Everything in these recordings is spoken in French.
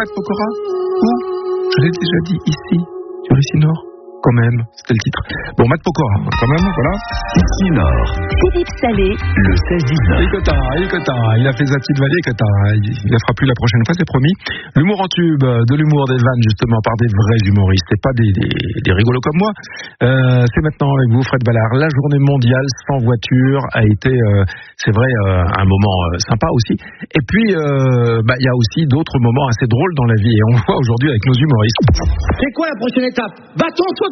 Matt Pokora? Où? Je l'ai déjà dit ici, sur Ici Nord. Quand même, c'était le titre. Bon, Matt Pokora, quand même, voilà. Ici Nord. Philippe Salé. Le 16-19. Il a fait sa petite vallée, il la fera plus la prochaine fois, c'est promis. L'humour en tube, de l'humour des vannes, justement, par des vrais humoristes, et pas des rigolos comme moi. C'est maintenant avec vous, Fred Ballard. La journée mondiale sans voiture a été, c'est vrai, un moment sympa aussi. Et puis, il y a aussi d'autres moments assez drôles dans la vie, et on le voit aujourd'hui avec nos humoristes. C'est quoi la prochaine étape? Bâton sauteur?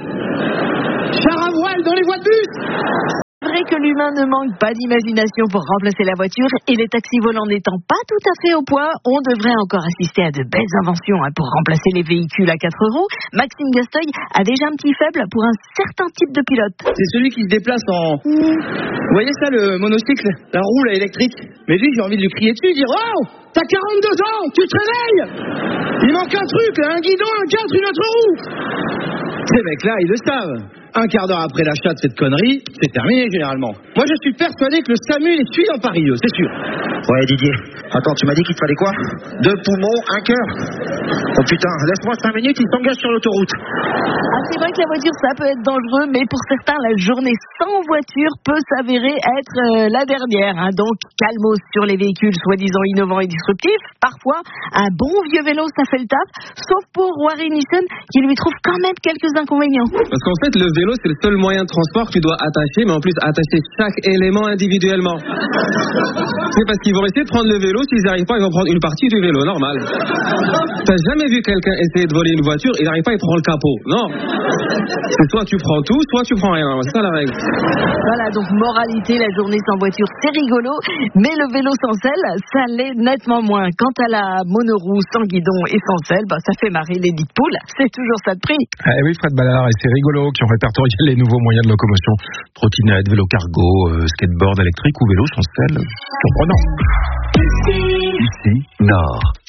Char à voile dans les voies de bus? C'est vrai que l'humain ne manque pas d'imagination pour remplacer la voiture et les taxis volants n'étant pas tout à fait au point, on devrait encore assister à de belles inventions pour remplacer les véhicules à 4 roues. Maxime Gasteuil a déjà un petit faible pour un certain type de pilote. C'est celui qui se déplace en... Vous voyez ça, le monocycle? La roue là, électrique? Mais lui, j'ai envie de lui crier dessus, dire: oh, t'as 42 ans, tu te réveilles! Il manque un truc, là, un guidon, un cadre, une autre roue! Ces mecs-là, ils le savent. Un quart d'heure après l'achat de cette connerie, c'est terminé généralement. Moi, je suis persuadé que le SAMU les suit en Paris, c'est sûr. Ouais, Didier. Attends, tu m'as dit qu'il te fallait quoi? 2 poumons, 1 cœur. Oh putain, laisse-moi 5 minutes, il s'engage sur l'autoroute. C'est vrai que la voiture, ça peut être dangereux, mais pour certains, la journée sans voiture peut s'avérer être la dernière. Donc, calmos sur les véhicules soi-disant innovants et disruptifs. Parfois, un bon vieux vélo, ça fait le taf, sauf pour Warren Nissen, qui lui trouve quand même quelques inconvénients. Parce qu'en fait, le vélo, c'est le seul moyen de transport que tu dois attacher, mais en plus attacher chaque élément individuellement. C'est parce qu'ils vont essayer de prendre le vélo, s'ils n'arrivent pas, ils vont prendre une partie du vélo, normal. T'as jamais vu quelqu'un essayer de voler une voiture, il n'arrive pas, il prend le capot. Non. C'est soit tu prends tout, soit tu prends rien. C'est ça la règle. Voilà, donc moralité, la journée sans voiture, c'est rigolo, mais le vélo sans selle, ça l'est nettement moins. Quant à la monoroue sans guidon et sans selle, ça fait marrer les dites poules. C'est toujours ça de prix. Eh oui, Fred Ballard et ses rigolos qui ont répertorié les nouveaux moyens de locomotion. Trottinette, vélo cargo, skateboard électrique ou vélo sans selle. Surprenant. Ici Nord.